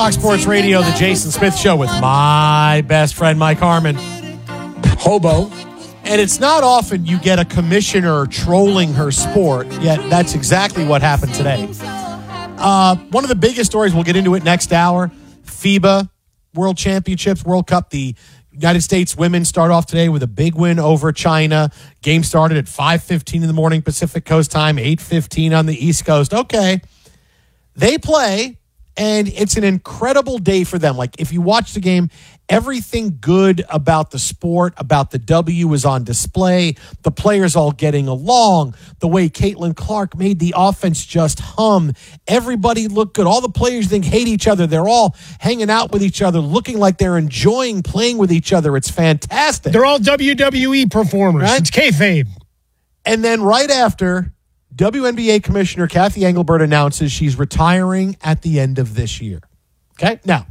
Fox Sports Radio, the Jason Smith Show with my best friend, Mike Harmon. Hobo. And it's not often you get a commissioner trolling her sport, yet that's exactly what happened today. One of the biggest stories, we'll get into it next hour, FIBA World Championships, World Cup, the United States women start off today with a big win over China. Game started at 5:15 in the morning Pacific Coast time, 8:15 on the East Coast. Okay. They play, and it's an incredible day for them. Like, if you watch the game, everything good about the sport, about the W is on display. The players all getting along. The way Caitlin Clark made the offense just hum. Everybody looked good. All the players think hate each other. They're all hanging out with each other, looking like they're enjoying playing with each other. It's fantastic. They're all WWE performers. Right? It's kayfabe. And then right after, WNBA Commissioner Kathy Engelbert announces she's retiring at the end of this year. Okay? Now,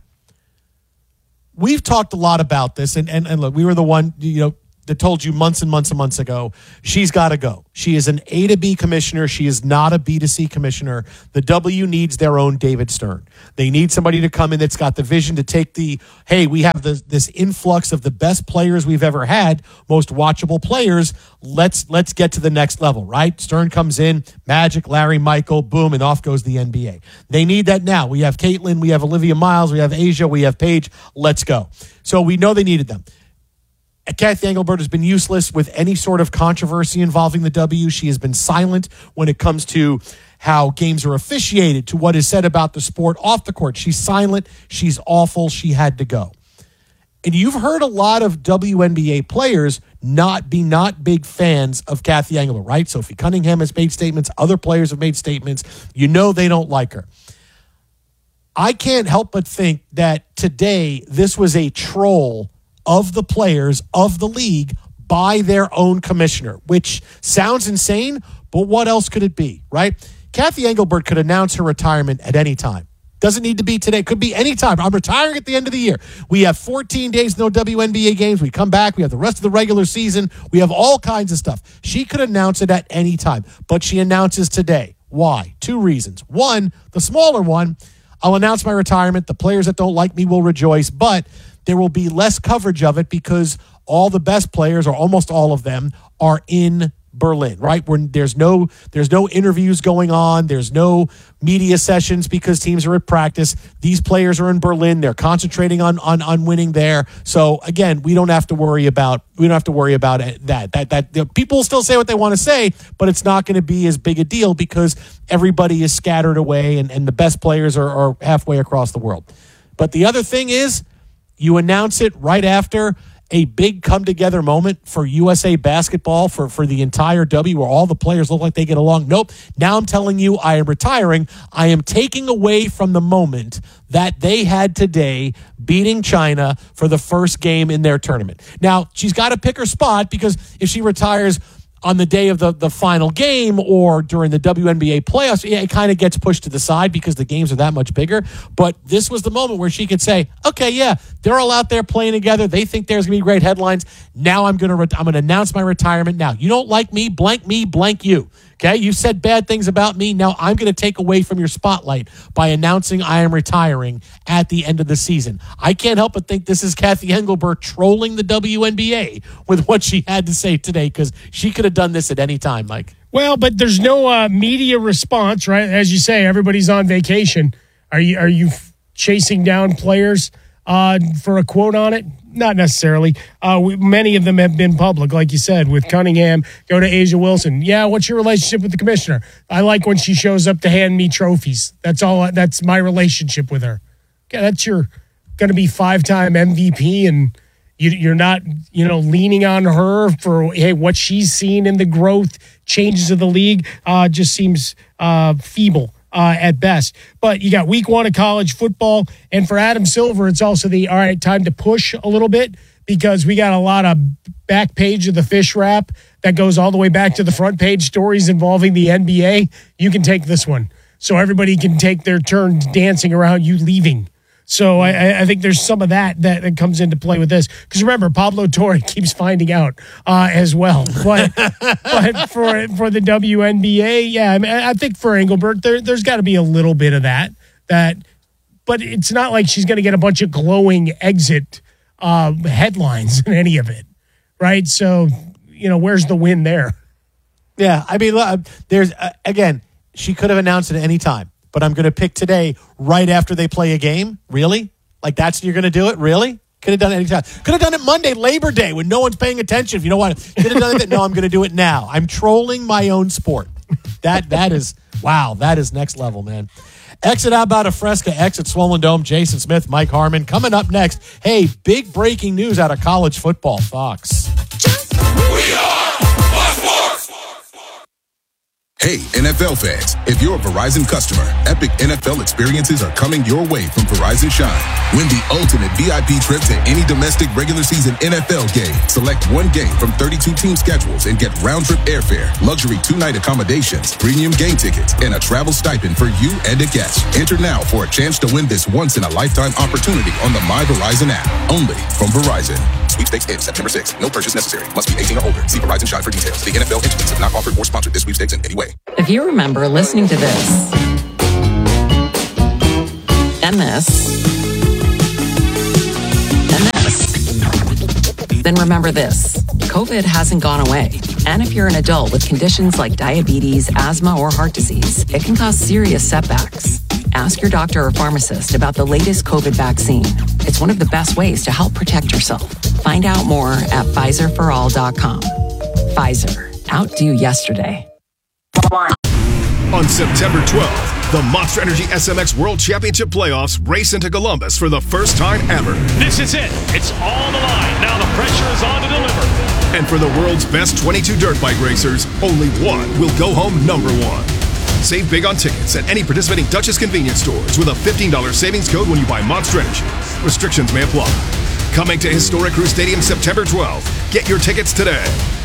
we've talked a lot about this, and look, we were the one, that told you months and months and months ago, she's got to go. She is an A to B commissioner. She is not a B to C commissioner. The W needs their own David Stern. They need somebody to come in that's got the vision to take hey, we have this influx of the best players we've ever had, most watchable players. Let's get to the next level, right? Stern comes in, Magic, Larry, Michael, boom, and off goes the NBA. They need that now. We have Caitlin, we have Olivia Miles, we have Asia, we have Paige. Let's go. So we know they needed them. Kathy Engelbert has been useless with any sort of controversy involving the W. She has been silent when it comes to how games are officiated, to what is said about the sport off the court. She's silent. She's awful. She had to go. And you've heard a lot of WNBA players not big fans of Kathy Engelbert, right? Sophie Cunningham has made statements. Other players have made statements. You know they don't like her. I can't help but think that today this was a troll of the players of the league by their own commissioner, which sounds insane, but what else could it be, right? Kathy Engelbert could announce her retirement at any time. Doesn't need to be today. Could be any time. I'm retiring at the end of the year. We have 14 days, no WNBA games. We come back. We have the rest of the regular season. We have all kinds of stuff. She could announce it at any time, but she announces today. Why? Two reasons. One, the smaller one, I'll announce my retirement. The players that don't like me will rejoice, but there will be less coverage of it because all the best players, or almost all of them, are in Berlin, right? Where there's no interviews going on. There's no media sessions because teams are at practice. These players are in Berlin. They're concentrating on winning there. So again, we don't have to worry about that. People will still say what they want to say, but it's not going to be as big a deal because everybody is scattered away and the best players are halfway across the world. But the other thing is, you announce it right after a big come-together moment for USA basketball, for the entire W, where all the players look like they get along. Nope. Now I'm telling you I am retiring. I am taking away from the moment that they had today beating China for the first game in their tournament. Now, she's got to pick her spot because if she retires on the day of the final game or during the WNBA playoffs, it kind of gets pushed to the side because the games are that much bigger. But this was the moment where she could say, okay, yeah, they're all out there playing together. They think there's going to be great headlines. Now I'm going to announce my retirement now. You don't like me, blank you. Okay, you said bad things about me. Now I'm going to take away from your spotlight by announcing I am retiring at the end of the season. I can't help but think this is Kathy Engelbert trolling the WNBA with what she had to say today because she could have done this at any time, Mike. Well, but there's no media response, right? As you say, everybody's on vacation. Are you chasing down players for a quote on it? Not necessarily. Many of them have been public, like you said, with Cunningham. Go to Asia Wilson. Yeah, what's your relationship with the commissioner? I like when she shows up to hand me trophies. That's all. That's my relationship with her. Okay, that's your going to be 5-time MVP, and you're not, leaning on her for what she's seen in the growth changes of the league. Just seems feeble. At best. But you got week 1 of college football, and for Adam Silver, it's also time to push a little bit because we got a lot of back page of the fish wrap that goes all the way back to the front page stories involving the NBA. You can take this one so everybody can take their turn dancing around you leaving. So I think there's some of that comes into play with this. Because remember, Pablo Torre keeps finding out as well. But for the WNBA, yeah, I think for Engelbert, there's got to be a little bit of that but it's not like she's going to get a bunch of glowing exit headlines in any of it, right? So, where's the win there? Yeah, I mean, there's again, she could have announced it at any time, but I'm going to pick today right after they play a game. Really? Like you're going to do it? Really? Could have done it anytime. Could have done it Monday, Labor Day, when no one's paying attention. If you don't want to, could have done it. No, I'm going to do it now. I'm trolling my own sport. That is, wow, that is next level, man. Exit out about a Fresca, exit Swollen Dome, Jason Smith, Mike Harmon. Coming up next, hey, big breaking news out of college football. Fox. We are Fox Sports. Hey, NFL fans, if you're a Verizon customer, epic NFL experiences are coming your way from Verizon Shine. Win the ultimate VIP trip to any domestic regular season NFL game. Select one game from 32 team schedules and get round-trip airfare, luxury 2-night accommodations, premium game tickets, and a travel stipend for you and a guest. Enter now for a chance to win this once-in-a-lifetime opportunity on the My Verizon app. Only from Verizon. Sweepstakes ends September 6th. No purchase necessary. Must be 18 or older. See Verizon Shine for details. The NFL entities have not offered or sponsored this sweepstakes in any way. If you remember listening to this and this and this, then remember this. COVID hasn't gone away. And if you're an adult with conditions like diabetes, asthma, or heart disease, it can cause serious setbacks. Ask your doctor or pharmacist about the latest COVID vaccine. It's one of the best ways to help protect yourself. Find out more at PfizerForAll.com. Pfizer. Outdo yesterday. On September 12th, the Monster Energy SMX World Championship Playoffs race into Columbus for the first time ever. This is it. It's all the line. Now the pressure is on to deliver. And for the world's best 22 dirt bike racers, only one will go home number one. Save big on tickets at any participating Duchess convenience stores with a $15 savings code when you buy Monster Energy. Restrictions may apply. Coming to Historic Crew Stadium September 12th. Get your tickets today.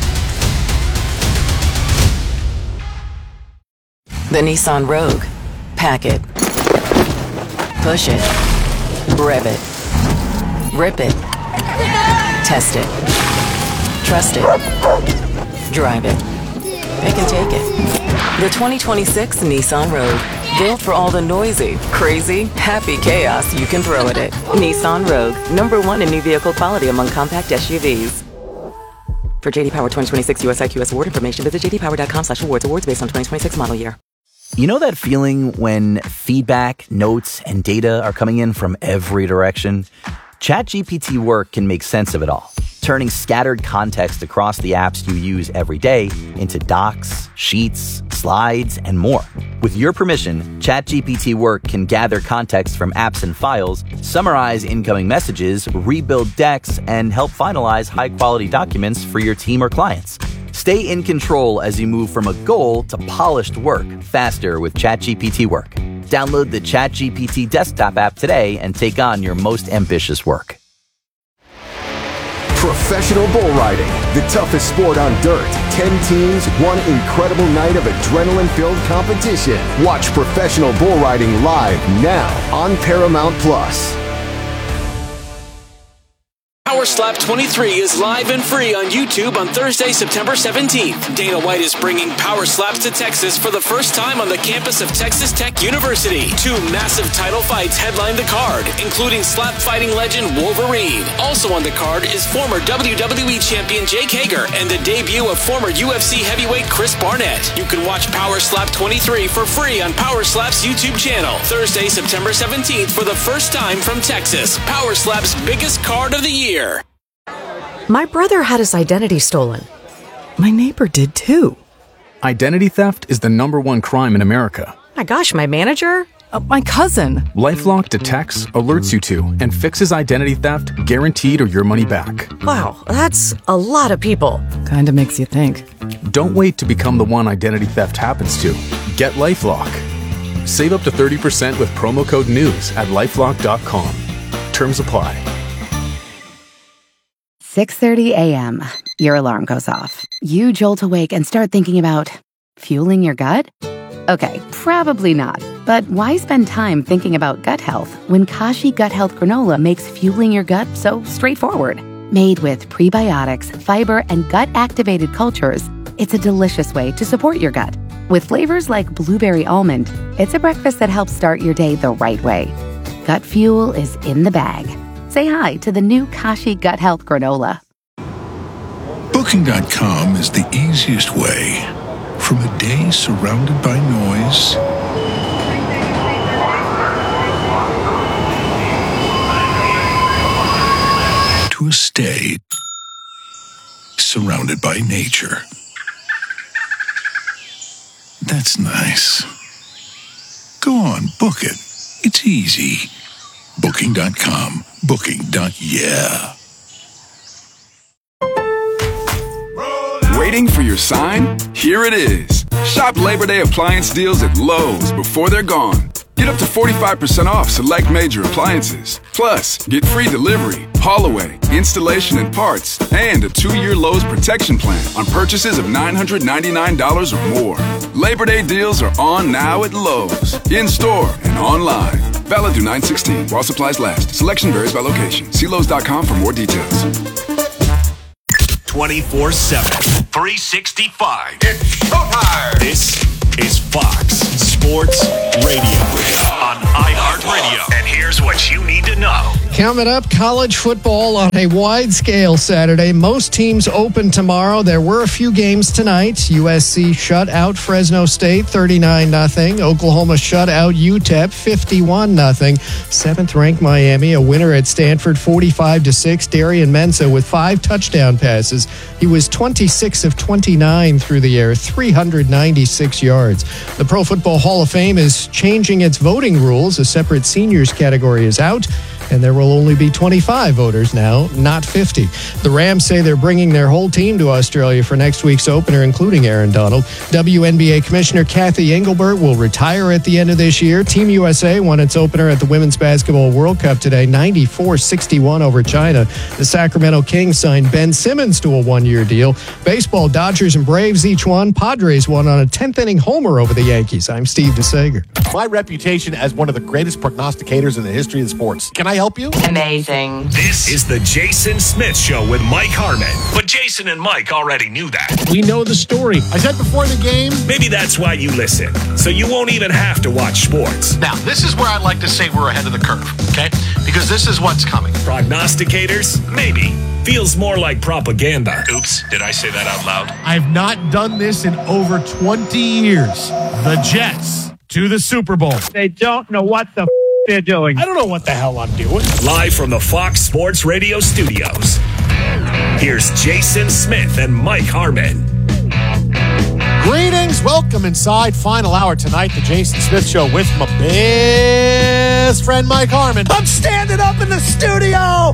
The Nissan Rogue. Pack it. Push it. Rev it. Rip it. Test it. Trust it. Drive it. Pick and take it. The 2026 Nissan Rogue. Built for all the noisy, crazy, happy chaos you can throw at it. Nissan Rogue. #1 in new vehicle quality among compact SUVs. For JD Power 2026 USIQS award information, visit jdpower.com/awards. Awards based on 2026 model year. You know that feeling when feedback, notes, and data are coming in from every direction? ChatGPT Work can make sense of it all, turning scattered context across the apps you use every day into docs, sheets, slides, and more. With your permission, ChatGPT Work can gather context from apps and files, summarize incoming messages, rebuild decks, and help finalize high-quality documents for your team or clients. Stay in control as you move from a goal to polished work faster with ChatGPT Work. Download the ChatGPT desktop app today and take on your most ambitious work. Professional bull riding, the toughest sport on dirt. 10 teams, one incredible night of adrenaline-filled competition. Watch professional bull riding live now on Paramount Plus. Power Slap 23 is live and free on YouTube on Thursday, September 17th. Dana White is bringing Power Slaps to Texas for the first time on the campus of Texas Tech University. 2 massive title fights headline the card, including slap fighting legend Wolverine. Also on the card is former WWE champion Jake Hager and the debut of former UFC heavyweight Chris Barnett. You can watch Power Slap 23 for free on Power Slap's YouTube channel. Thursday, September 17th for the first time from Texas. Power Slap's biggest card of the year. My brother had his identity stolen. My neighbor did too. Identity theft is the #1 crime in America. My gosh, my manager? My cousin. LifeLock detects, alerts you to, and fixes identity theft guaranteed or your money back. Wow, that's a lot of people. Kinda makes you think. Don't wait to become the one identity theft happens to. Get LifeLock. Save up to 30% with promo code NEWS at LifeLock.com. Terms apply. 6:30 a.m. Your alarm goes off. You jolt awake and start thinking about fueling your gut? Okay, probably not. But why spend time thinking about gut health when Kashi Gut Health Granola makes fueling your gut so straightforward? Made with prebiotics, fiber, and gut-activated cultures, it's a delicious way to support your gut. With flavors like blueberry almond, it's a breakfast that helps start your day the right way. Gut fuel is in the bag. Say hi to the new Kashi Gut Health Granola. Booking.com is the easiest way. From a day surrounded by noise to a stay surrounded by nature. That's nice. Go on, book it. It's easy. Booking.com. Booking.yeah. Waiting for your sign? Here it is. Shop Labor Day appliance deals at Lowe's before they're gone. Get up to 45% off select major appliances. Plus, get free delivery, haul away, installation and parts, and a 2-year Lowe's protection plan on purchases of $999 or more. Labor Day deals are on now at Lowe's, in-store and online. Valid through 9/16 while supplies last. Selection varies by location. See Lowe's.com for more details. 24/7, 365. It's showtime. This is Fox Sports Radio on iHeartRadio. And here's what you need to know. Coming up, college football on a wide scale Saturday. Most teams open tomorrow. There were a few games tonight. USC shut out Fresno State 39-0. Oklahoma shut out UTEP 51-0. 7th-ranked Miami, a winner at Stanford 45-6. Darian Mensah with 5 touchdown passes. He was 26 of 29 through the air, 396 yards. The Pro Football Hall of Fame is changing its voting rules. A separate seniors category is out, and there will only be 25 voters now, not 50. The Rams say they're bringing their whole team to Australia for next week's opener, including Aaron Donald. WNBA Commissioner Kathy Engelbert will retire at the end of this year. Team USA won its opener at the Women's Basketball World Cup today, 94-61 over China. The Sacramento Kings signed Ben Simmons to a 1-year deal. Baseball, Dodgers and Braves each won. Padres won on a 10th-inning homer over the Yankees. I'm Steve DeSager. My reputation as one of the greatest prognosticators in the history of sports. Can I help you? Amazing. This is the Jason Smith Show with Mike Harmon. But Jason and Mike already knew that. We know the story. I said before the game. Maybe that's why you listen. So you won't even have to watch sports. Now, this is where I'd like to say we're ahead of the curve, okay? Because this is what's coming. Prognosticators? Maybe. Feels more like propaganda. Oops, did I say that out loud? I've not done this in over 20 years. The Jets to the Super Bowl. They don't know what the they're doing. I don't know what the hell I'm doing. Live from the Fox Sports Radio studios. Here's Jason Smith and Mike Harmon. Greetings. Welcome inside. Final hour tonight, the Jason Smith Show with my best friend Mike Harmon. I'm standing up in the studio.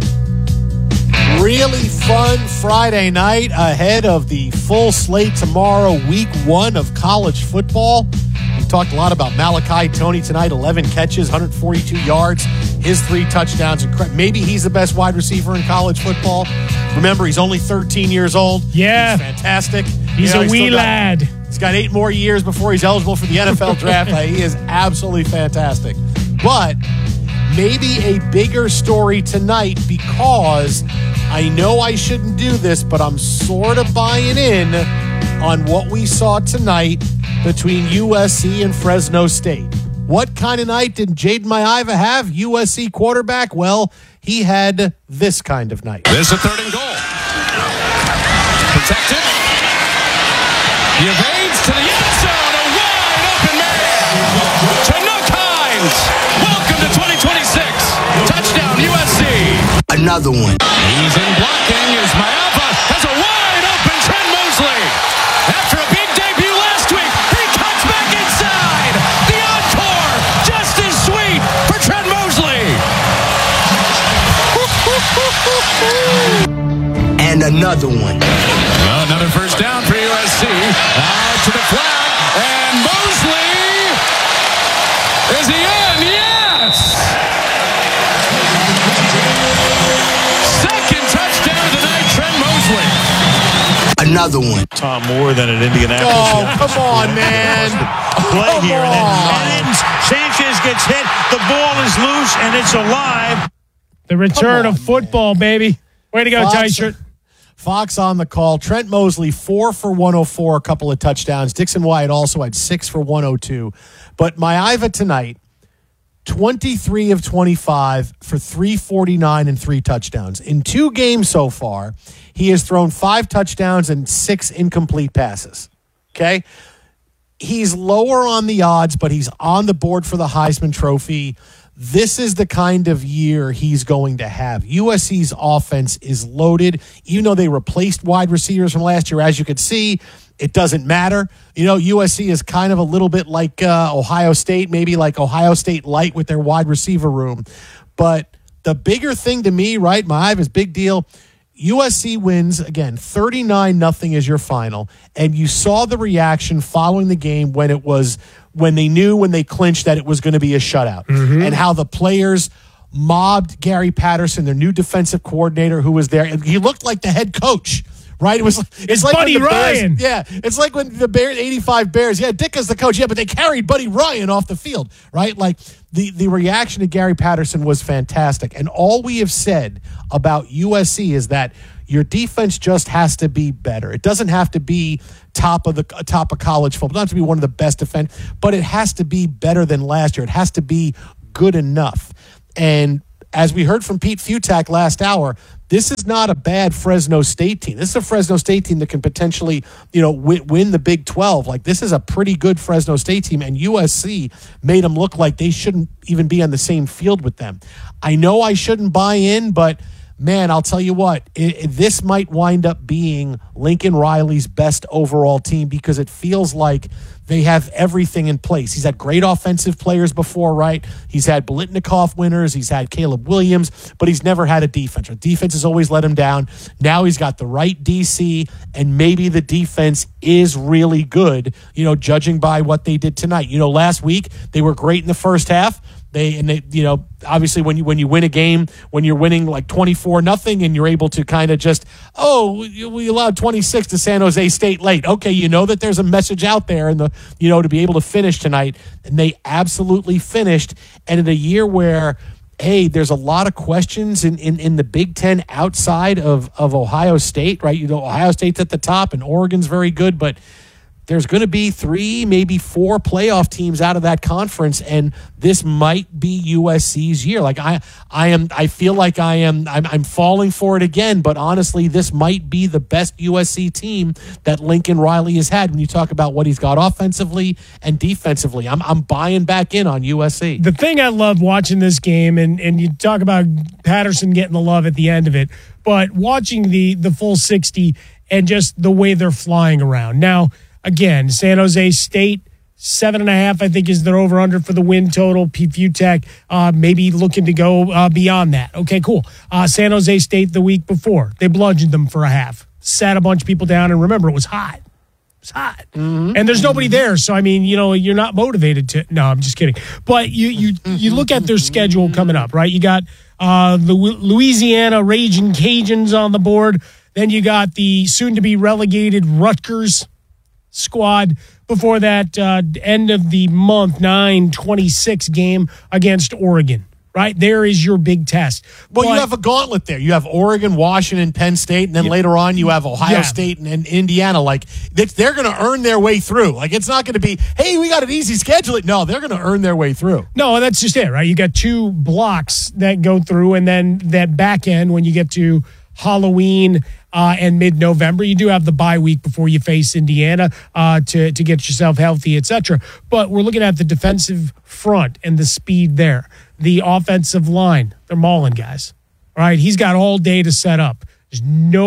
Really fun Friday night ahead of the full slate tomorrow, week 1 of college football. We talked a lot about Malachi Toney tonight, 11 catches, 142 yards, his 3 touchdowns. Maybe he's the best wide receiver in college football. Remember, he's only 13 years old. Yeah. He's fantastic. He's a wee lad. He's got 8 more years before he's eligible for the NFL draft. He is absolutely fantastic. But maybe a bigger story tonight, because I know I shouldn't do this, but I'm sort of buying in on what we saw tonight between USC and Fresno State. What kind of night did Jaden Maiava have, USC quarterback? Well, he had this kind of night. There's a 3rd and goal. Protected. He evades to the end zone. A wide open man. Chinook Hines. Welcome to 2026. Touchdown USC. Another one. He's in blocking as Maiava has a wide open Trent Mosley. After a big debut last week, he cuts back inside. The encore, just as sweet for Trent Mosley. And another one. Well, another first down for USC. Out to the flag, and Mosley is he in? Yes. Second touchdown of the night, Trent Mosley. Another one. Tom Moore than at Indianapolis. Oh, come on, man. Play here. And then Sanchez gets hit. The ball is loose, and it's alive. The return of football, baby. Way to go, Tyshirt. Fox on the call. Trent Mosley, 4 for 104, a couple of touchdowns. Dixon Wyatt also had 6 for 102. But Maiava tonight, 23 of 25 for 349 and 3 touchdowns. In 2 games so far, he has thrown 5 touchdowns and 6 incomplete passes. Okay? He's lower on the odds, but he's on the board for the Heisman Trophy. This is the kind of year he's going to have. USC's offense is loaded. Even though they replaced wide receivers from last year, as you could see, it doesn't matter. You know, USC is kind of a little bit like Ohio State, maybe like Ohio State light with their wide receiver room. But the bigger thing to me, right, Maiv, is big deal. USC wins, again, 39-0 is your final. And you saw the reaction following the game when they clinched that it was going to be a shutout. And how the players mobbed Gary Patterson, their new defensive coordinator who was there. And he looked like the head coach. Right? It's like Buddy Ryan. Bears, it's like when the Bears, 85 Bears, Ditka's the coach, but they carried Buddy Ryan off the field, right? Like the reaction to Gary Patterson was fantastic. And all we have said about USC is that your defense just has to be better. It doesn't have to be top of college football. It doesn't have to be one of the best defense, but it has to be better than last year. It has to be good enough. And as we heard from Pete Futak last hour, this is not a bad Fresno State team. This is a Fresno State team that can potentially, win the Big 12. Like, this is a pretty good Fresno State team, and USC made them look like they shouldn't even be on the same field with them. I know I shouldn't buy in, but man, I'll tell you what, this might wind up being Lincoln Riley's best overall team because it feels like they have everything in place. He's had great offensive players before, right? He's had Biletnikoff winners. He's had Caleb Williams, but he's never had a defense. The defense has always let him down. Now he's got the right DC, and maybe the defense is really good, judging by what they did tonight. Last week, they were great in the first half. They obviously when you win a game, when you're winning like 24-0 and you're able to kind of just, we allowed 26 to San Jose State late. Okay, that there's a message out there and to be able to finish tonight. And they absolutely finished. And in a year where, hey, there's a lot of questions in the Big Ten outside of Ohio State, right? Ohio State's at the top and Oregon's very good, but there's going to be 3, maybe 4 playoff teams out of that conference, and this might be USC's year. Like I feel like I'm falling for it again, but honestly, this might be the best USC team that Lincoln Riley has had when you talk about what he's got offensively and defensively. I'm buying back in on USC. The thing I love watching this game, and you talk about Patterson getting the love at the end of it, but watching the full 60 and just the way they're flying around. Now, again, San Jose State, 7.5, I think, is their over-under for the win total. Pete Futak maybe looking to go beyond that. Okay, cool. San Jose State the week before, they bludgeoned them for a half, sat a bunch of people down, and remember, it was hot. It was hot. Mm-hmm. And there's nobody there, so, you're not motivated to – no, I'm just kidding. But you look at their schedule coming up, right? You got the Louisiana Raging Cajuns on the board. Then you got the soon-to-be relegated Rutgers squad before that end of the month 9/26 game against Oregon, right? There is your big test. Well, you have a gauntlet there. You have Oregon, Washington, Penn State, and then later on you have Ohio State and Indiana. Like, they're going to earn their way through. Like, it's not going to be, hey, we got an easy schedule. No, they're going to earn their way through. No, that's just it, right? You got 2 blocks that go through, and then that back end when you get to Halloween and mid-November. You do have the bye week before you face Indiana to get yourself healthy, etc. But we're looking at the defensive front and the speed there. The offensive line, they're mauling guys. All right, he's got all day to set up. There's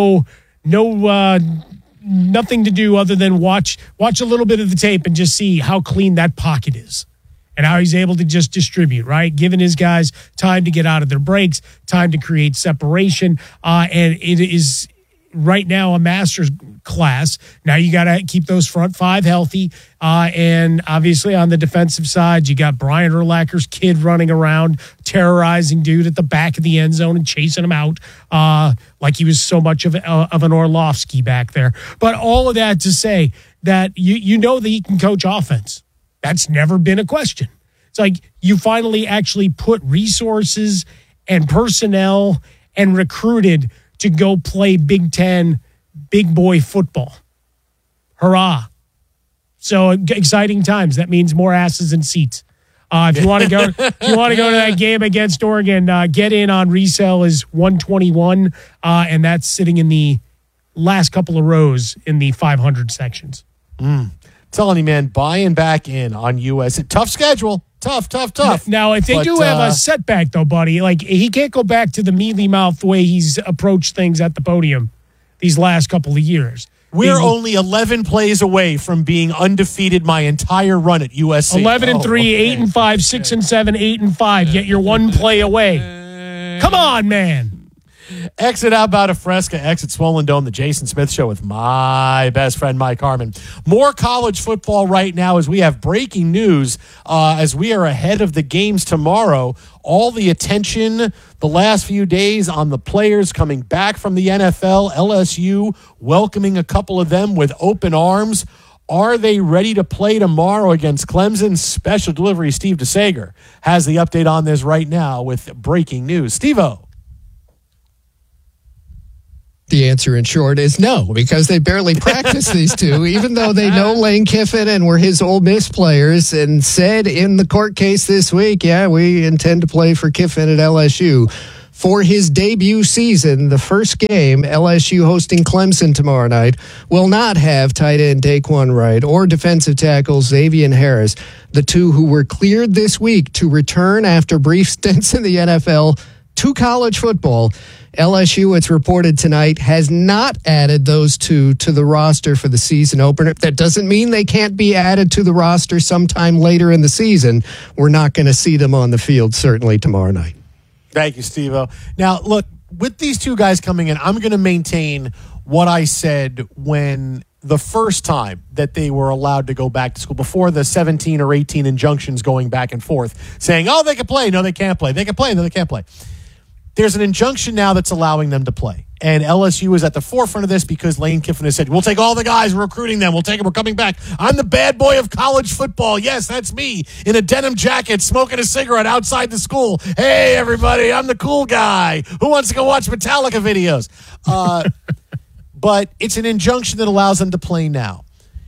nothing to do other than watch a little bit of the tape and just see how clean that pocket is and how he's able to just distribute, right? Giving his guys time to get out of their breaks, time to create separation, and it is right now a master's class. Now you got to keep those front 5 healthy, and obviously on the defensive side, you got Brian Urlacher's kid running around, terrorizing dude at the back of the end zone and chasing him out like he was so much of an Orlovsky back there. But all of that to say that you know that he can coach offense. That's never been a question. It's like you finally actually put resources and personnel and recruited to go play Big Ten big boy football. Hurrah. So exciting times. That means more asses in seats. If you want to go, to that game against Oregon, get in on resale is $121, and that's sitting in the last couple of rows in the 500 sections. Telling you, man, buying back in on US. Tough schedule. Tough. Now, if they do have a setback, though, buddy, like he can't go back to the mealy mouth way he's approached things at the podium these last couple of years. We're only 11 plays away from being undefeated my entire run at USC. 11-3, 8-5, 6-7, 8-5. Yet you're one play away. Come on, man. Exit Outbound of Fresca, exit Swollen Dome, the Jason Smith Show with my best friend, Mike Harmon. More college football right now as we have breaking news as we are ahead of the games tomorrow. All the attention the last few days on the players coming back from the NFL, LSU welcoming a couple of them with open arms. Are they ready to play tomorrow against Clemson? Special delivery Steve DeSager has the update on this right now with breaking news. Steve-O. The answer, in short, is no, because they barely practice these two, even though they know Lane Kiffin and were his Ole Miss players and said in the court case this week, yeah, we intend to play for Kiffin at LSU. For his debut season, the first game, LSU hosting Clemson tomorrow night, will not have tight end Daquan Wright or defensive tackle Xavier Harris, the two who were cleared this week to return after brief stints in the NFL to college football. LSU, it's reported tonight, has not added those two to the roster for the season opener. That doesn't mean they can't be added to the roster sometime later in the season. We're not going to see them on the field certainly tomorrow night. Thank you, Steve-O. Now, look, with these two guys coming in, I'm going to maintain what I said when the first time that they were allowed to go back to school, before the 17 or 18 injunctions going back and forth, saying, oh, they can play, no, they can't play. They can play, no, they can't play. There's an injunction now that's allowing them to play. And LSU is at the forefront of this because Lane Kiffin has said, we'll take all the guys, we're recruiting them, we'll take them, we're coming back. I'm the bad boy of college football. Yes, that's me in a denim jacket, smoking a cigarette outside the school. Hey, everybody, I'm the cool guy. Who wants to go watch Metallica videos? But it's an injunction that allows them to play now.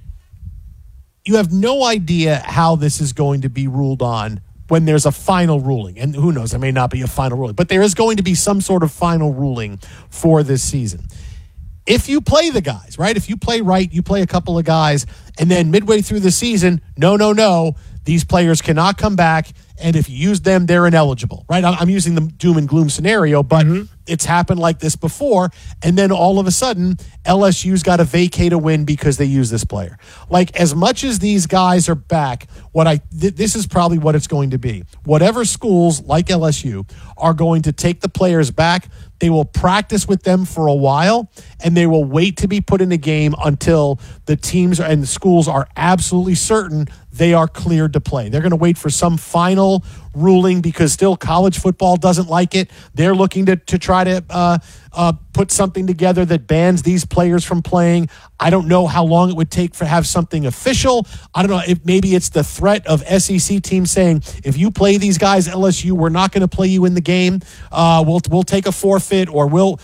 You have no idea how this is going to be ruled on when there's a final ruling. And who knows, there may not be a final ruling, but there is going to be some sort of final ruling for this season. If you play the guys, right? If you play right, you play a couple of guys, and then midway through the season, no, these players cannot come back, and if you use them, they're ineligible, right? I'm using the doom and gloom scenario, but it's happened like this before, and then all of a sudden, LSU's got to vacate a win because they use this player. Like, as much as these guys are back, this is probably what it's going to be. Whatever schools like LSU are going to take the players back, they will practice with them for a while, and they will wait to be put in a game until the teams and the schools are absolutely certain they are cleared to play. They're going to wait for some final ruling because still college football doesn't like it. They're looking to try to put something together that bans these players from playing. I don't know how long it would take to have something official. I don't know if maybe it's the threat of SEC teams saying, if you play these guys, LSU, we're not going to play you in the game. We'll take a forfeit, or we'll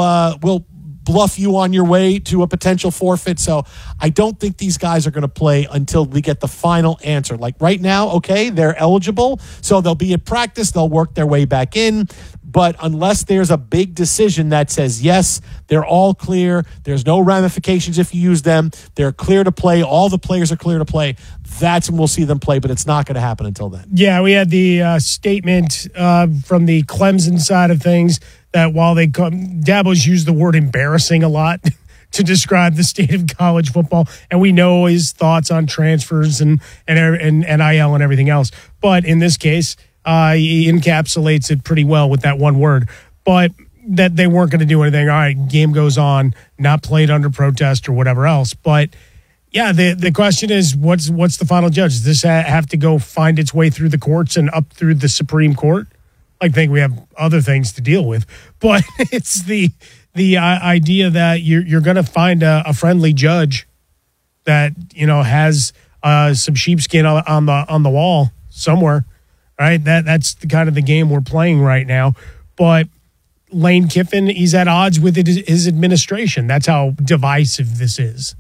bluff you on your way to a potential forfeit. So I don't think these guys are going to play until we get the final answer. Like right now, okay, they're eligible, so they'll be at practice, they'll work their way back in. But unless there's a big decision that says, yes, they're all clear, there's no ramifications if you use them, they're clear to play, all the players are clear to play, that's when we'll see them play, but it's not going to happen until then. Yeah, we had the statement from the Clemson side of things that while Dabo's used the word embarrassing a lot to describe the state of college football, and we know his thoughts on transfers and NIL and everything else. But in this case, he encapsulates it pretty well with that one word. But that they weren't going to do anything. All right, game goes on, not played under protest or whatever else. But yeah, the question is, what's the final judge? Does this have to go find its way through the courts and up through the Supreme Court? I think we have other things to deal with, but it's the idea that you're going to find a friendly judge that has some sheepskin on the wall somewhere, right? That's the kind of the game we're playing right now. But Lane Kiffin, he's at odds with his administration. That's how divisive this is.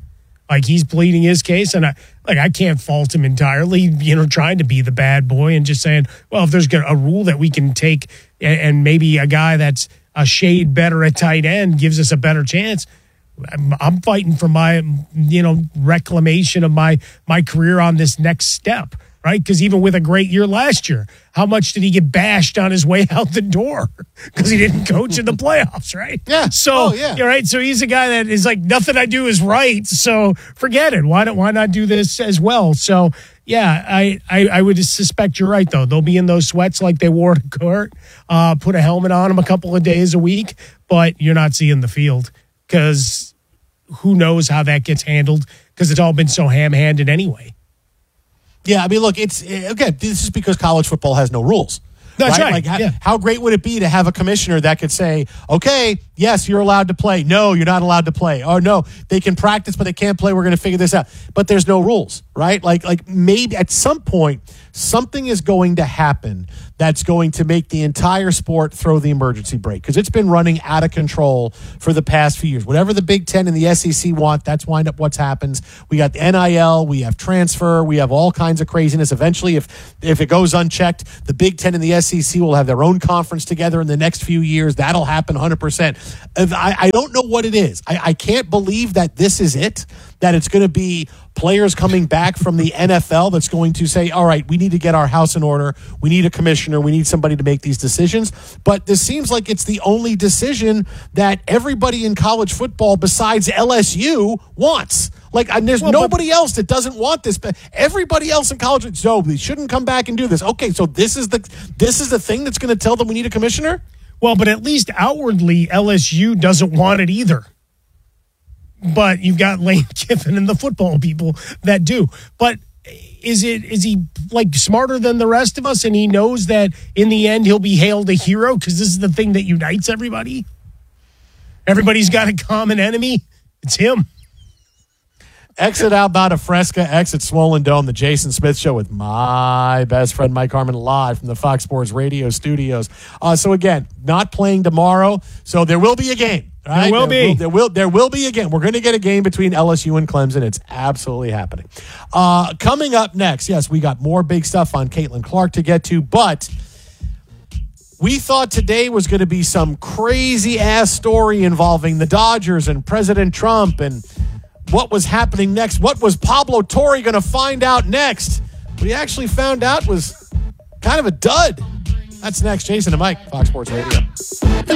Like, he's pleading his case, and I can't fault him entirely, trying to be the bad boy and just saying, well, if there's a rule that we can take and maybe a guy that's a shade better at tight end gives us a better chance, I'm fighting for my, reclamation of my career on this next step, right? Because even with a great year last year, how much did he get bashed on his way out the door because he didn't coach in the playoffs, right? Yeah. So, right. So he's a guy that is like, nothing I do is right. So forget it. Why not do this as well? So, yeah, I would suspect you're right, though. They'll be in those sweats like they wore to court, put a helmet on them a couple of days a week, but you're not seeing the field because who knows how that gets handled because it's all been so ham-handed anyway. Yeah, I mean, look, this is because college football has no rules. That's right. Like, how great would it be to have a commissioner that could say, okay, yes, you're allowed to play. No, you're not allowed to play. Oh, no, they can practice, but they can't play. We're going to figure this out. But there's no rules, right? Like maybe at some point, something is going to happen that's going to make the entire sport throw the emergency brake because it's been running out of control for the past few years. Whatever the Big Ten and the SEC want, that's wind up what happens. We got the NIL, we have transfer, we have all kinds of craziness. Eventually, if it goes unchecked, the Big Ten and the SEC will have their own conference together in the next few years. That'll happen 100%. I don't know what it is. I can't believe that this is it, that it's going to be players coming back from the NFL that's going to say, all right, we need to get our house in order. We need a commissioner. We need somebody to make these decisions. But this seems like it's the only decision that everybody in college football besides LSU wants. Like, and there's nobody else that doesn't want this. But everybody else in college, so they shouldn't come back and do this. Okay, so this is the thing that's going to tell them we need a commissioner? Well, but at least outwardly, LSU doesn't want it either. But you've got Lane Kiffin and the football people that do. But is he like smarter than the rest of us, and he knows that in the end he'll be hailed a hero because this is the thing that unites everybody? Everybody's got a common enemy. It's him. Exit Albada Fresca, exit Swollen Dome, the Jason Smith Show with my best friend Mike Harmon live from the Fox Sports Radio studios. So again, not playing tomorrow, so there will be a game. Right? There will be a game. We're going to get a game between LSU and Clemson. It's absolutely happening. Coming up next, yes, we got more big stuff on Caitlin Clark to get to, but we thought today was going to be some crazy-ass story involving the Dodgers and President Trump and what was happening next. What was Pablo Torre going to find out next? What he actually found out was kind of a dud. That's next. Jason and Mike, Fox Sports Radio. The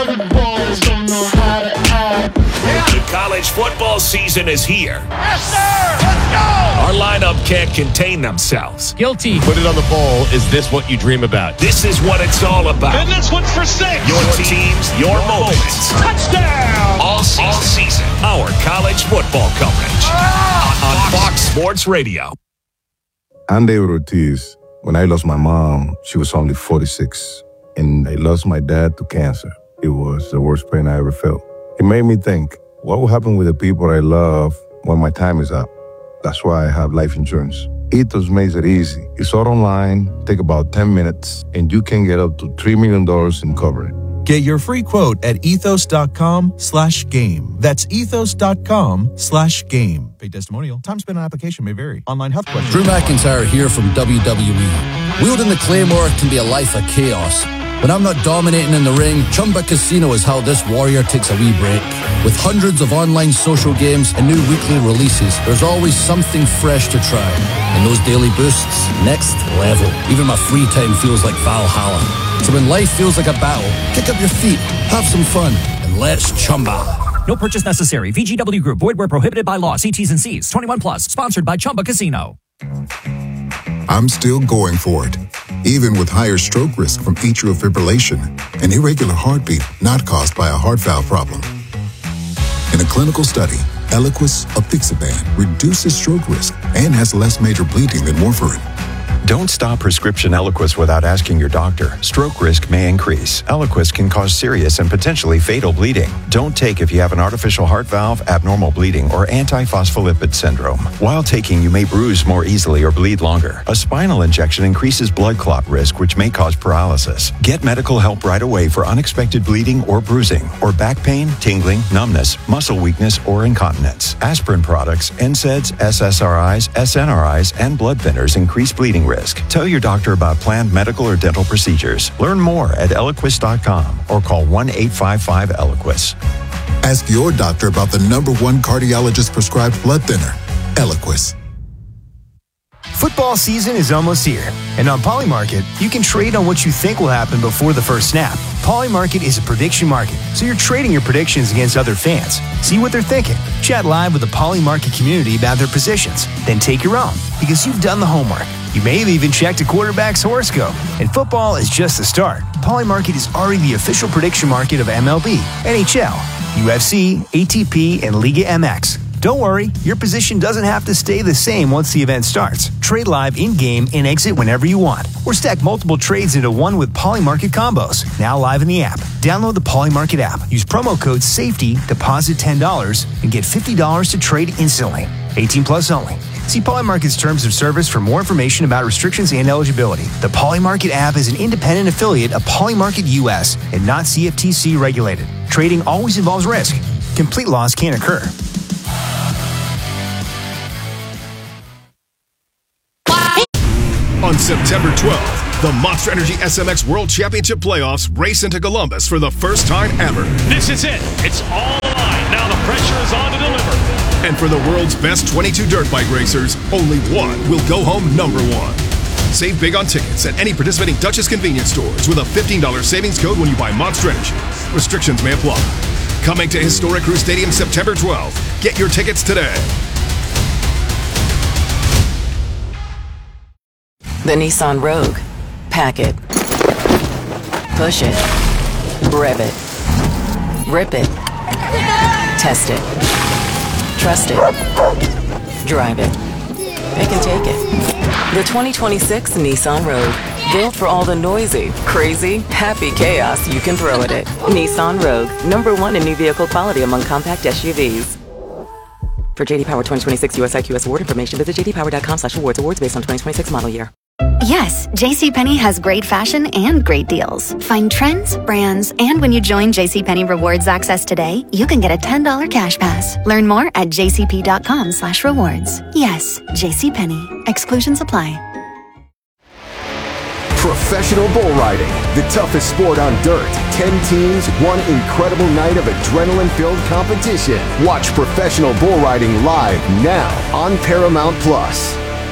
college football season is here. Yes, sir! Let's go! Our lineup can't contain themselves. Guilty. Put it on the bowl. Is this what you dream about? This is what it's all about. And this one's for 6. Your teams, your moments. Touchdown! All season. Our college football coverage on Fox Sports Radio. I'm David Ortiz. When I lost my mom, she was only 46, and I lost my dad to cancer. It was the worst pain I ever felt. It made me think, what will happen with the people I love when my time is up? That's why I have life insurance. Ethos makes it easy. It's all online, take about 10 minutes, and you can get up to $3 million in coverage. Get your free quote at ethos.com/game. That's ethos.com/game. Paid testimonial. Time spent on application may vary. Online health questions. Drew McIntyre here from WWE. Wielding the Claymore can be a life of chaos. When I'm not dominating in the ring, Chumba Casino is how this warrior takes a wee break. With hundreds of online social games and new weekly releases, there's always something fresh to try. And those daily boosts, next level. Even my free time feels like Valhalla. So when life feels like a battle, kick up your feet, have some fun, and let's Chumba. No purchase necessary. VGW Group. Void where prohibited by law. See T's and C's. 21 plus. Sponsored by Chumba Casino. I'm still going for it, even with higher stroke risk from atrial fibrillation, an irregular heartbeat not caused by a heart valve problem. In a clinical study, Eliquis apixaban reduces stroke risk and has less major bleeding than warfarin. Don't stop prescription Eliquis without asking your doctor. Stroke risk may increase. Eliquis can cause serious and potentially fatal bleeding. Don't take if you have an artificial heart valve, abnormal bleeding, or antiphospholipid syndrome. While taking, you may bruise more easily or bleed longer. A spinal injection increases blood clot risk, which may cause paralysis. Get medical help right away for unexpected bleeding or bruising, or back pain, tingling, numbness, muscle weakness, or incontinence. Aspirin products, NSAIDs, SSRIs, SNRIs, and blood thinners increase bleeding risk. Tell your doctor about planned medical or dental procedures. Learn more at Eliquis.com or call 1-855-ELIQUIS. Ask your doctor about the #1 cardiologist prescribed blood thinner, Eliquis. Football season is almost here, and on Polymarket, you can trade on what you think will happen before the first snap. Polymarket is a prediction market, so you're trading your predictions against other fans. See what they're thinking. Chat live with the Polymarket community about their positions. Then take your own, because you've done the homework. You may have even checked a quarterback's horoscope. And football is just the start. Polymarket is already the official prediction market of MLB, NHL, UFC, ATP, and Liga MX. Don't worry, your position doesn't have to stay the same once the event starts. Trade live in-game and exit whenever you want. Or stack multiple trades into one with Polymarket combos. Now live in the app. Download the Polymarket app. Use promo code SAFETY, deposit $10, and get $50 to trade instantly. 18 plus only. See Polymarket's terms of service for more information about restrictions and eligibility. The Polymarket app is an independent affiliate of Polymarket US and not CFTC regulated. Trading always involves risk. Complete loss can occur. On September 12th, the Monster Energy SMX World Championship Playoffs race into Columbus for the first time ever. This is it. It's all line. Now the pressure is on to deliver. And for the world's best 22 dirt bike racers, only one will go home #1. Save big on tickets at any participating Duchess convenience stores with a $15 savings code when you buy Monster Energy. Restrictions may apply. Coming to Historic Crew Stadium September 12th. Get your tickets today. The Nissan Rogue. Pack it. Push it. Rev it. Rip it. Test it. Trust it. Drive it. Pick and take it. The 2026 Nissan Rogue. Built for all the noisy, crazy, happy chaos you can throw at it. Nissan Rogue. #1 in new vehicle quality among compact SUVs. For JD Power 2026 US IQS award information, visit jdpower.com/awards. Awards based on 2026 model year. Yes, JCPenney has great fashion and great deals. Find trends, brands, and when you join JCPenney Rewards Access today, you can get a $10 cash pass. Learn more at jcp.com/rewards. Yes, JCPenney. Exclusions apply. Professional bull riding, the toughest sport on dirt. 10 teams, one incredible night of adrenaline-filled competition. Watch professional bull riding live now on Paramount Plus.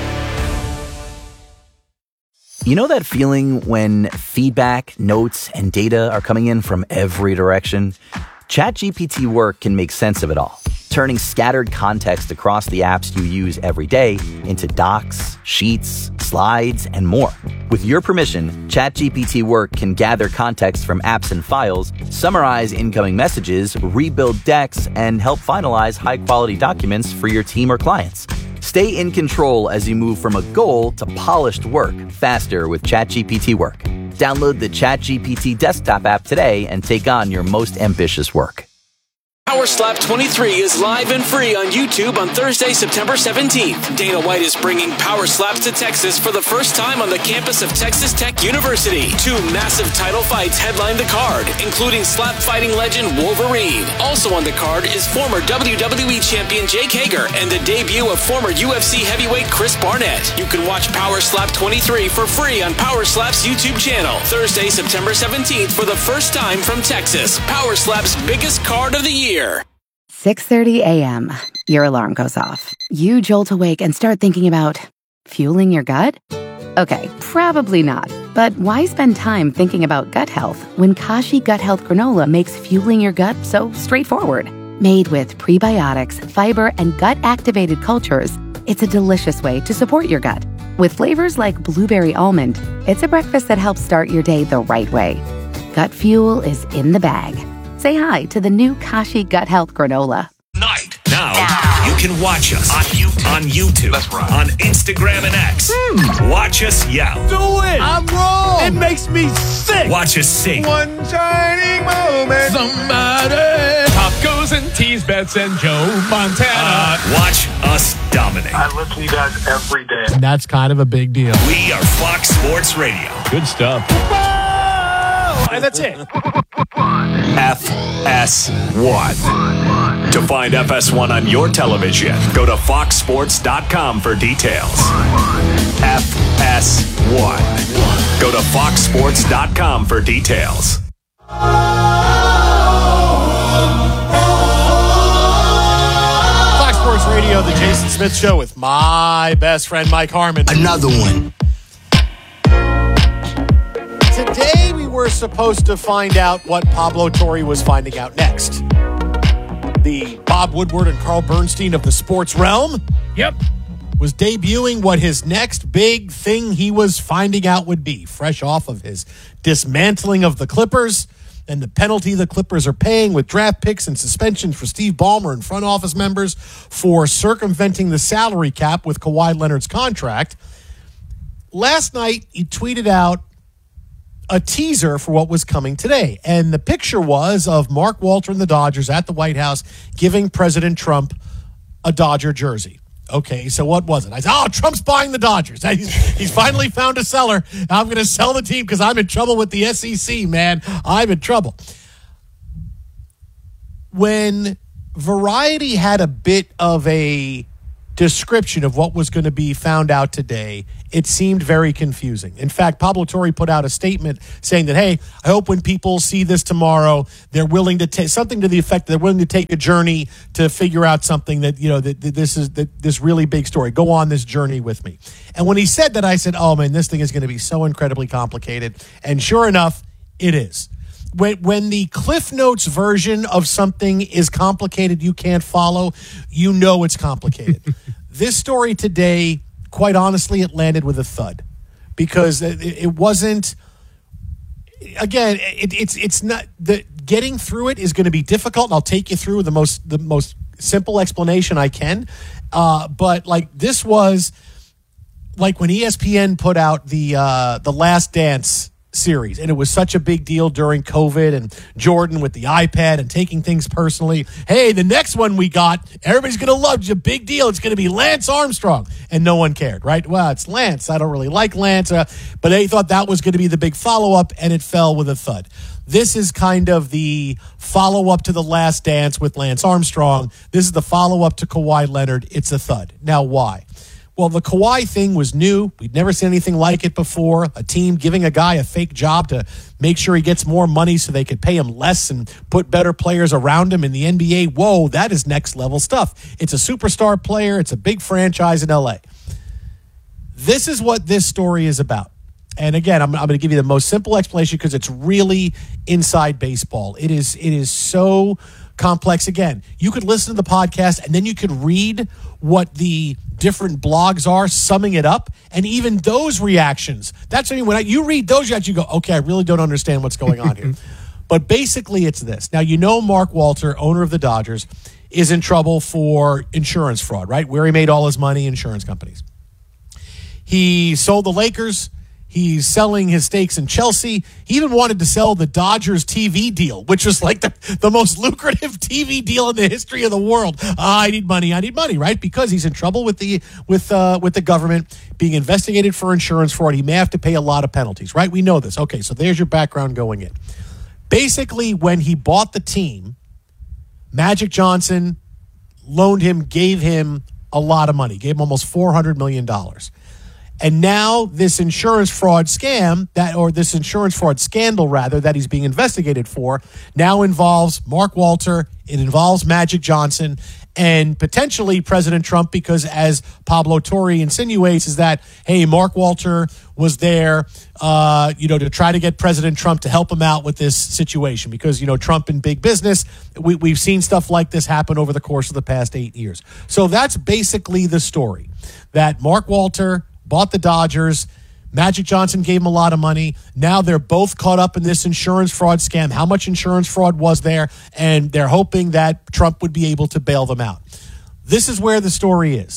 You know that feeling when feedback, notes, and data are coming in from every direction? ChatGPT Work can make sense of it all, turning scattered context across the apps you use every day into docs, sheets, slides, and more. With your permission, ChatGPT Work can gather context from apps and files, summarize incoming messages, rebuild decks, and help finalize high-quality documents for your team or clients. Stay in control as you move from a goal to polished work faster with ChatGPT Work. Download the ChatGPT desktop app today and take on your most ambitious work. Power Slap 23 is live and free on YouTube on Thursday, September 17th. Dana White is bringing Power Slaps to Texas for the first time on the campus of Texas Tech University. 2 massive title fights headline the card, including slap fighting legend Wolverine. Also on the card is former WWE champion Jake Hager and the debut of former UFC heavyweight Chris Barnett. You can watch Power Slap 23 for free on Power Slap's YouTube channel. Thursday, September 17th for the first time from Texas. Power Slap's biggest card of the year. 6:30 a.m. Your alarm goes off. You jolt awake and start thinking about fueling your gut? Okay, probably not. But why spend time thinking about gut health when Kashi Gut Health Granola makes fueling your gut so straightforward? Made with prebiotics, fiber, and gut-activated cultures, it's a delicious way to support your gut. With flavors like blueberry almond, it's a breakfast that helps start your day the right way. Gut fuel is in the bag. Say hi to the new Kashi Gut Health Granola. Now you can watch us on YouTube. on YouTube, on Instagram and X. Watch us yell. Do it. I'm wrong. It makes me sick. Watch us sing. One shining moment. Somebody. Pop goes and tease bets and Joe Montana. Watch us dominate. I listen to you guys every day. And that's kind of a big deal. We are Fox Sports Radio. Good stuff. And that's it. FS1. To find FS1 on your television, go to foxsports.com for details. FS1. Go to foxsports.com for details. Fox Sports Radio, the Jason Smith Show with my best friend, Mike Harmon. Another one. Today we were supposed to find out what Pablo Torre was finding out next. The Bob Woodward and Carl Bernstein of the sports realm. Yep. Was debuting what his next big thing he was finding out would be, fresh off of his dismantling of the Clippers and the penalty the Clippers are paying with draft picks and suspensions for Steve Ballmer and front office members for circumventing the salary cap with Kawhi Leonard's contract. Last night, he tweeted out a teaser for what was coming today. And the picture was of Mark Walter and the Dodgers at the White House giving President Trump a Dodger jersey. Okay, so what was it? I said, Trump's buying the Dodgers. He's finally found a seller. I'm going to sell the team because I'm in trouble with the SEC, man. I'm in trouble. When Variety had a bit of a description of what was going to be found out today, it seemed very confusing. In fact, Pablo Torre put out a statement saying that, hey, I hope when people see this tomorrow, they're willing to take something to the effect that they're willing to take a journey to figure out something that, that this is this really big story. Go on this journey with me. And when he said that, I said, oh man, this thing is going to be so incredibly complicated. And sure enough, it is. When the Cliff Notes version of something is complicated, you can't follow, you know it's complicated. This story today, quite honestly, it landed with a thud because it wasn't, again, it's not, getting through it is going to be difficult. And I'll take you through the most simple explanation I can. But like this was like when ESPN put out the Last Dance series, and it was such a big deal during COVID and Jordan with the iPad and taking things personally. Hey, the next one we got, everybody's going to love. It's a big deal. It's going to be Lance Armstrong. And no one cared, right? Well, it's Lance. I don't really like Lance. But they thought that was going to be the big follow-up, and it fell with a thud. This is kind of the follow-up to The Last Dance with Lance Armstrong. This is the follow-up to Kawhi Leonard. It's a thud. Now, why? Well, the Kawhi thing was new. We'd never seen anything like it before. A team giving a guy a fake job to make sure he gets more money so they could pay him less and put better players around him in the NBA. Whoa, that is next level stuff. It's a superstar player. It's a big franchise in LA. This is what this story is about. And again, I'm going to give you the most simple explanation because it's really inside baseball. It is so complex. Again, you could listen to the podcast and then you could read what the different blogs are, summing it up, and even those reactions. That's when you read those reactions, you go, okay, I really don't understand what's going on here. But basically, it's this. Now, Mark Walter, owner of the Dodgers, is in trouble for insurance fraud, right? Where he made all his money, insurance companies. He sold the Lakers. He's selling his stakes in Chelsea. He even wanted to sell the Dodgers TV deal, which was like the most lucrative TV deal in the history of the world. I need money, right? Because he's in trouble with the government, being investigated for insurance fraud. He may have to pay a lot of penalties, right? We know this. Okay, so there's your background going in. Basically, when he bought the team, Magic Johnson gave him a lot of money, gave him almost $400 million. And now this insurance fraud scandal that he's being investigated for now involves Mark Walter. It involves Magic Johnson and potentially President Trump, because as Pablo Torre insinuates is that, hey, Mark Walter was there, to try to get President Trump to help him out with this situation because, Trump in big business, we've seen stuff like this happen over the course of the past 8 years. So that's basically the story, that Mark Walter bought the Dodgers. Magic Johnson gave him a lot of money. Now they're both caught up in this insurance fraud scam. How much insurance fraud was there? And they're hoping that Trump would be able to bail them out. This is where the story is.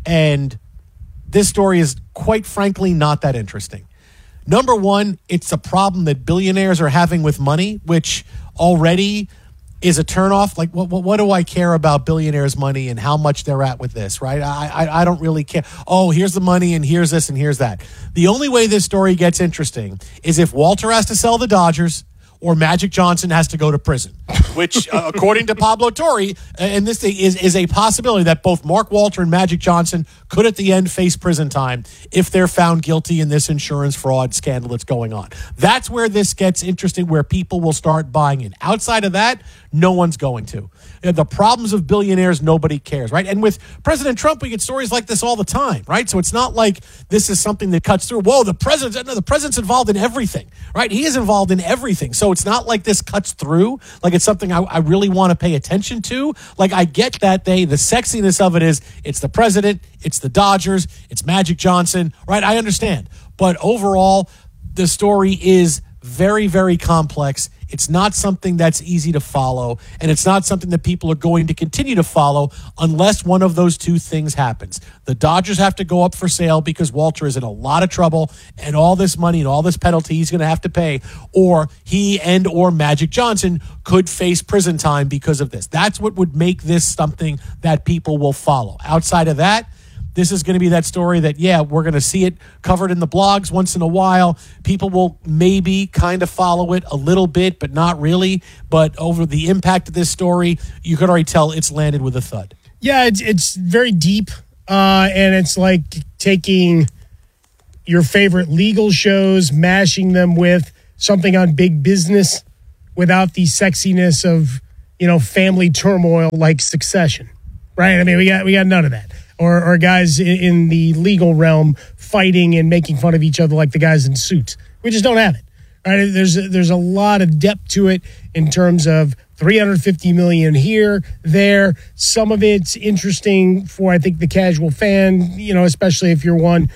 And this story is quite frankly not that interesting. Number one, it's a problem that billionaires are having with money, which already is a turnoff. Like, what do I care about billionaires' money and how much they're at with this, right? I don't really care. Oh, here's the money and here's this and here's that. The only way this story gets interesting is if Walter has to sell the Dodgers or Magic Johnson has to go to prison, which, according to Pablo Torre, and this thing is a possibility that both Mark Walter and Magic Johnson could at the end face prison time if they're found guilty in this insurance fraud scandal that's going on. That's where this gets interesting, where people will start buying in. Outside of that, no one's going to. The problems of billionaires, nobody cares, right? And with President Trump, we get stories like this all the time, right? So it's not like this is something that cuts through. Whoa, the president's involved in everything, right? He is involved in everything. So it's not like this cuts through, like it's something I really want to pay attention to. Like, I get that the sexiness of it is it's the president, it's the Dodgers, it's Magic Johnson, right? I understand. But overall, the story is very, very complex. It's not something that's easy to follow, and it's not something that people are going to continue to follow unless one of those two things happens. The Dodgers have to go up for sale because Walter is in a lot of trouble and all this money and all this penalty he's going to have to pay, or he or Magic Johnson could face prison time because of this. That's what would make this something that people will follow. Outside of that, this is going to be that story that, yeah, we're going to see it covered in the blogs once in a while. People will maybe kind of follow it a little bit, but not really. But over the impact of this story, you could already tell it's landed with a thud. Yeah, it's very deep, and it's like taking your favorite legal shows, mashing them with something on big business without the sexiness of, family turmoil like Succession, right? I mean, we got none of that. Or guys in the legal realm fighting and making fun of each other like the guys in Suits. We just don't have it. Right? There's a lot of depth to it in terms of $350 million here, there. Some of it's interesting for, I think, the casual fan, especially if you're one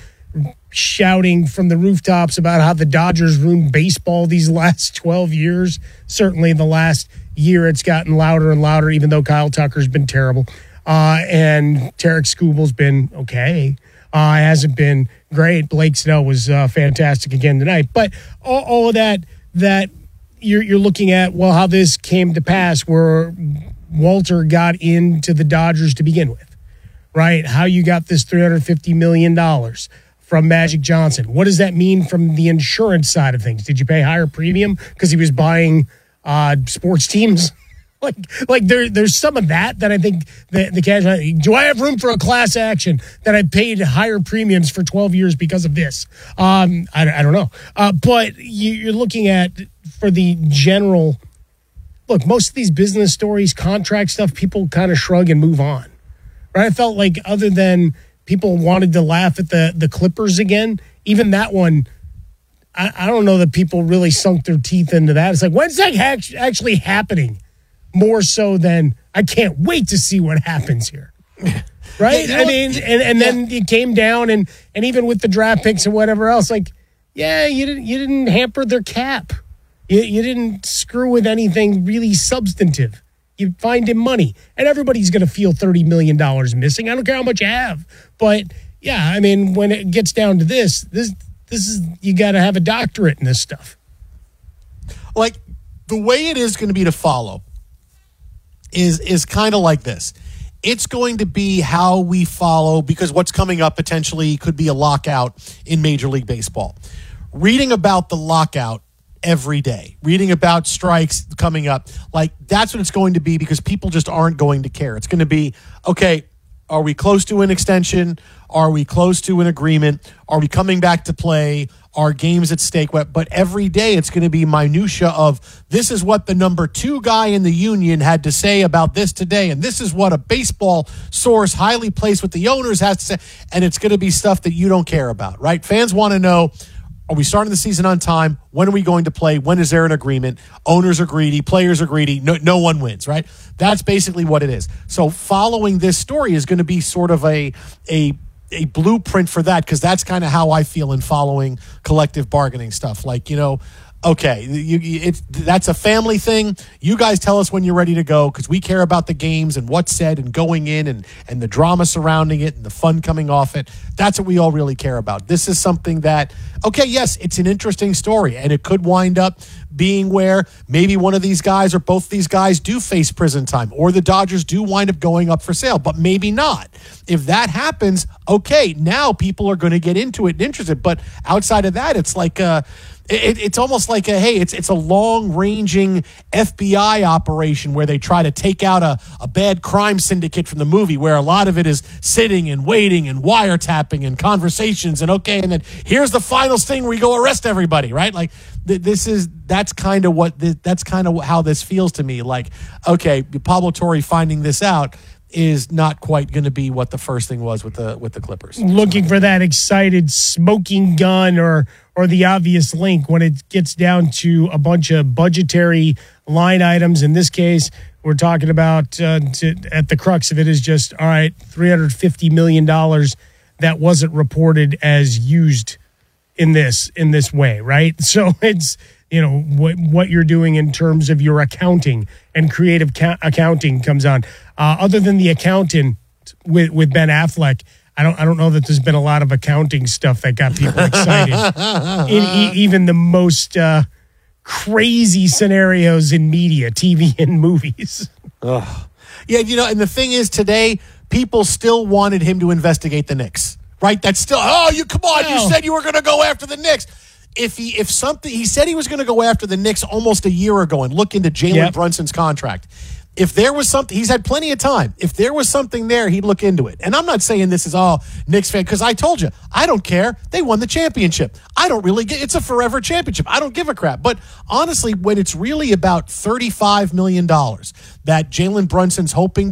shouting from the rooftops about how the Dodgers ruined baseball these last 12 years. Certainly in the last year, it's gotten louder and louder, even though Kyle Tucker's been terrible. And Tarek Skubal's been okay. Hasn't been great. Blake Snell was fantastic again tonight. But all of that you're looking at, well, how this came to pass where Walter got into the Dodgers to begin with, right? How you got this $350 million from Magic Johnson. What does that mean from the insurance side of things? Did you pay higher premium because he was buying sports teams? Like there's some of that I think the casual, do I have room for a class action that I paid higher premiums for 12 years because of this? I don't know. But you're looking at, for the general, look, most of these business stories, contract stuff, people kind of shrug and move on. Right? I felt like other than people wanted to laugh at the Clippers again, even that one, I don't know that people really sunk their teeth into that. It's like, when's that actually happening? More so than I can't wait to see what happens here. Right? I mean, and then it came down and even with the draft picks and whatever else, like, yeah, you didn't hamper their cap. You didn't screw with anything really substantive. You find him money. And everybody's going to feel $30 million missing. I don't care how much you have. But, yeah, I mean, when it gets down to this is, you got to have a doctorate in this stuff. Like, the way it is going to be to follow is kind of like this. It's going to be how we follow, because what's coming up potentially could be a lockout in Major League Baseball. Reading about the lockout every day, reading about strikes coming up, like that's what it's going to be, because people just aren't going to care. It's going to be, okay, are we close to an extension? Are we close to an agreement? Are we coming back to play? Are games at stake? But every day it's going to be minutia of, this is what the number 2 guy in the union had to say about this today, and this is what a baseball source highly placed with the owners has to say, and it's going to be stuff that you don't care about, right? Fans want to know, are we starting the season on time? When are we going to play? When is there an agreement? Owners are greedy. Players are greedy. No one wins, right? That's basically what it is. So following this story is going to be sort of a blueprint for that, because that's kind of how I feel in following collective bargaining stuff. Like, okay, that's a family thing. You guys tell us when you're ready to go because we care about the games and what's said and going in and the drama surrounding it and the fun coming off it. That's what we all really care about. This is something that, okay, yes, it's an interesting story, and it could wind up being where maybe one of these guys or both these guys do face prison time, or the Dodgers do wind up going up for sale, but maybe not. If that happens, okay, now people are going to get into it and interested. But outside of that, it's like it's almost like it's a long-ranging FBI operation where they try to take out a bad crime syndicate from the movie, where a lot of it is sitting and waiting and wiretapping and conversations and then here's the final thing where we go arrest everybody, right? Like that's kind of how this feels to me. Like, okay, Pablo Torre finding this out is not quite going to be what the first thing was with the Clippers. Looking for that excited smoking gun or the obvious link when it gets down to a bunch of budgetary line items. In this case, we're talking about at the crux of it is just, all right, $350 million that wasn't reported as used in this way, right? So it's, what you're doing in terms of your accounting and creative accounting comes on. Other than the accountant with Ben Affleck, I don't know that there's been a lot of accounting stuff that got people excited. in even the most crazy scenarios in media, TV and movies. Ugh. Yeah, and the thing is, today people still wanted him to investigate the Knicks, right? That's still, you said you were going to go after the Knicks. He said he was going to go after the Knicks almost a year ago and look into Jalen Brunson's contract. If there was something, he's had plenty of time. If there was something there, he'd look into it. And I'm not saying this is all Knicks fan, because I told you, I don't care. They won the championship. I don't really it's a forever championship. I don't give a crap. But honestly, when it's really about $35 million that Jalen Brunson's hoping